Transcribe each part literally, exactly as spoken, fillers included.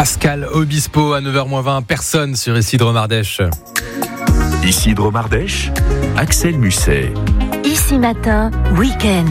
Pascal Obispo à neuf heures moins vingt, personne sur Isidre Mardèche. Isidre Mardèche, Axel Musset. Ici Matin, week-end.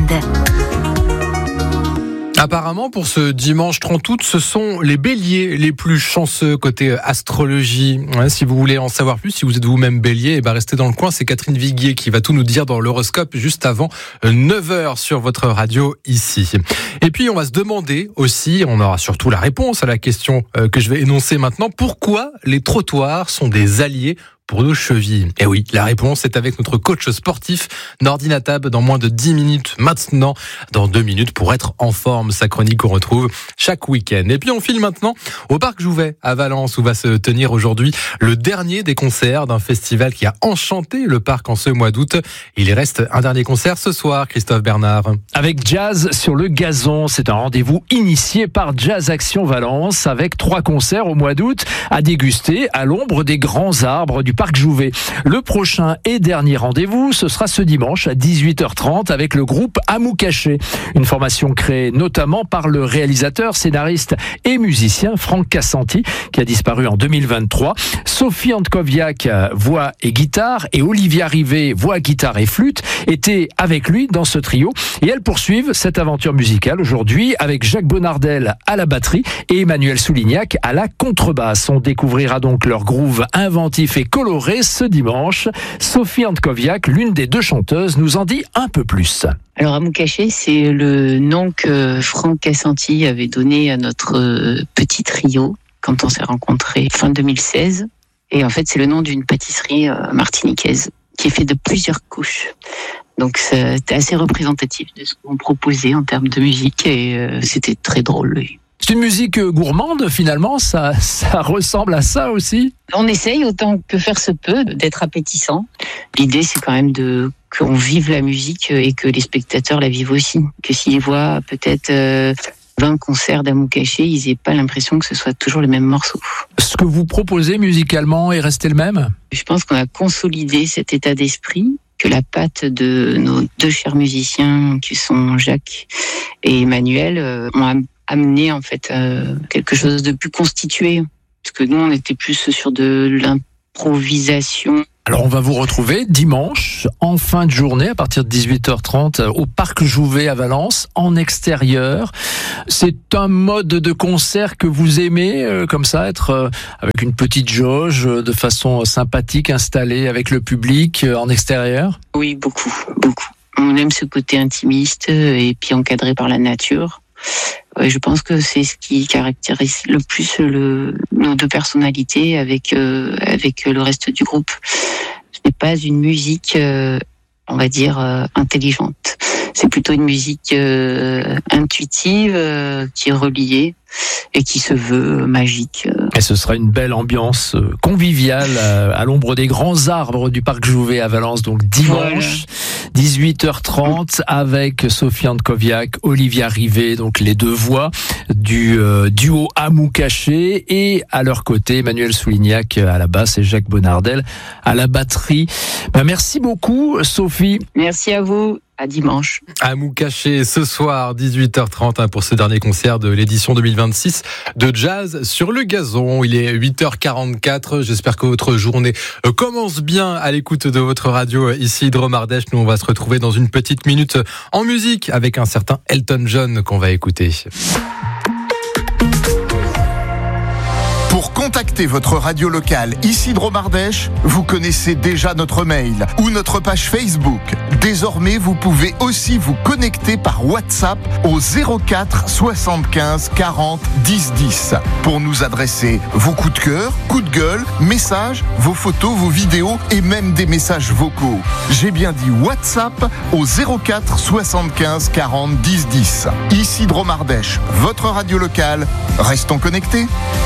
Apparemment, pour ce dimanche trente août, ce sont les béliers les plus chanceux côté astrologie. Ouais, si vous voulez en savoir plus, si vous êtes vous-même bélier, eh ben restez dans le coin. C'est Catherine Viguier qui va tout nous dire dans l'horoscope juste avant neuf heures sur votre radio ici. Et puis, on va se demander aussi, on aura surtout la réponse à la question que je vais énoncer maintenant, pourquoi les trottoirs sont des alliés pour nos chevilles. Et oui, la réponse est avec notre coach sportif Nordi Natab dans moins de dix minutes maintenant, dans deux minutes pour être en forme. Sa chronique qu'on retrouve chaque week-end. Et puis on file maintenant au Parc Jouvet à Valence où va se tenir aujourd'hui le dernier des concerts d'un festival qui a enchanté le parc en ce mois d'août. Il reste un dernier concert ce soir, Christophe Bernard. Avec Jazz sur le gazon, c'est un rendez-vous initié par Jazz Action Valence avec trois concerts au mois d'août à déguster à l'ombre des grands arbres du Parc Jouvet. Le prochain et dernier rendez-vous, ce sera ce dimanche à dix-huit heures trente avec le groupe Amou Caché. Une formation créée notamment par le réalisateur, scénariste et musicien Franck Cassanti, qui a disparu en deux mille vingt-trois. Sophie Antkowiak, voix et guitare, et Olivia Rivet, voix, guitare et flûte, étaient avec lui dans ce trio. Et elles poursuivent cette aventure musicale aujourd'hui avec Jacques Bonardel à la batterie et Emmanuel Soulignac à la contrebasse. On découvrira donc leur groove inventif et coloré ce dimanche. Sophie Antkowiak, l'une des deux chanteuses, nous en dit un peu plus. Alors, Amou Caché, c'est le nom que Franck Cassanti avait donné à notre petit trio quand on s'est rencontrés fin deux mille seize. Et en fait, c'est le nom d'une pâtisserie martiniquaise qui est faite de plusieurs couches. Donc, c'était assez représentatif de ce qu'on proposait en termes de musique et euh, c'était très drôle. C'est une musique gourmande, finalement, ça, ça ressemble à ça aussi. On essaye autant que faire se peut d'être appétissant. L'idée, c'est quand même de qu'on vive la musique et que les spectateurs la vivent aussi. Que s'ils voient peut-être euh, vingt concerts d'Amou Caché, ils n'aient pas l'impression que ce soit toujours les mêmes morceaux. Ce que vous proposez musicalement est resté le même ? Je pense qu'on a consolidé cet état d'esprit, que la patte de nos deux chers musiciens, qui sont Jacques et Emmanuel, euh, ont amené en fait euh, quelque chose de plus constitué. Parce que nous, on était plus sur de l'improvisation. Alors on va vous retrouver dimanche, en fin de journée, à partir de dix-huit heures trente, au Parc Jouvet à Valence, en extérieur. C'est un mode de concert que vous aimez, euh, comme ça, être euh, avec une petite jauge, euh, de façon sympathique, installée avec le public, euh, en extérieur ? Oui, beaucoup, beaucoup. On aime ce côté intimiste et puis encadré par la nature. Ouais, je pense que c'est ce qui caractérise le plus le, nos deux personnalités avec euh, avec le reste du groupe. Ce n'est pas une musique, euh, on va dire, euh, intelligente. C'est plutôt une musique euh, intuitive euh, qui est reliée et qui se veut magique. Et ce sera une belle ambiance conviviale à, à l'ombre des grands arbres du Parc Jouvet à Valence, donc dimanche, voilà. dix-huit heures trente, avec Sophie Antkowiak, Olivia Rivet, donc les deux voix du euh, duo Amou Caché, et à leur côté, Emmanuel Soulignac à la basse et Jacques Bonardel à la batterie. Ben, merci beaucoup, Sophie. Merci à vous. À dimanche. Amou Caché ce soir, dix-huit heures trente, hein, pour ce dernier concert de l'édition deux mille vingt-six de Jazz sur le gazon. Il est huit heures quarante-quatre. J'espère que votre journée commence bien à l'écoute de votre radio ici, Isidre Mardèche. Nous, on va se retrouver dans une petite minute en musique avec un certain Elton John qu'on va écouter. Pour contacter votre radio locale Isidre Mardèche, vous connaissez déjà notre mail ou notre page Facebook. Désormais, vous pouvez aussi vous connecter par WhatsApp au zéro quatre soixante-quinze quarante dix dix pour nous adresser vos coups de cœur, coups de gueule, messages, vos photos, vos vidéos et même des messages vocaux. J'ai bien dit WhatsApp au zéro quatre soixante-quinze quarante dix dix. Isidre Mardèche, votre radio locale. Restons connectés.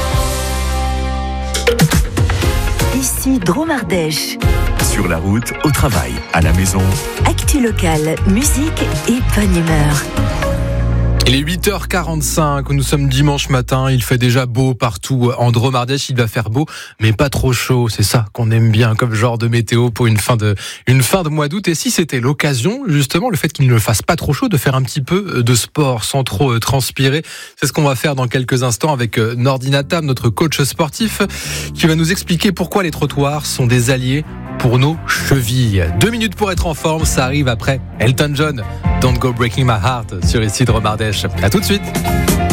Isidre Mardèche. Sur la route, au travail, à la maison. Actu locale, musique et bonne humeur. Il est huit heures quarante-cinq, nous sommes dimanche matin, il fait déjà beau partout en Drôme Ardèche, il va faire beau, mais pas trop chaud, c'est ça qu'on aime bien comme genre de météo pour une fin de, une fin de mois d'août. Et si c'était l'occasion, justement, le fait qu'il ne fasse pas trop chaud, de faire un petit peu de sport sans trop transpirer, c'est ce qu'on va faire dans quelques instants avec Nordi Natam, notre coach sportif, qui va nous expliquer pourquoi les trottoirs sont des alliés pour nos chevilles. Deux minutes pour être en forme, ça arrive après Elton John, Don't Go Breaking My Heart sur Ici Drôme Ardèche. À tout de suite.